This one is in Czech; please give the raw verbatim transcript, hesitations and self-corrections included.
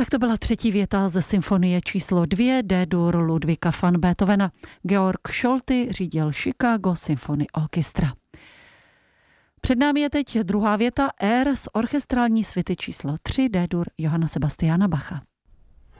Tak to byla třetí věta ze symfonie číslo dvě D-dur Ludvíka van Beethovena. Georg Scholty řídil Chicago Symphony Orchestra. Před námi je teď druhá věta R z orchestrální svity číslo tři D-dur Johanna Sebastiana Bacha.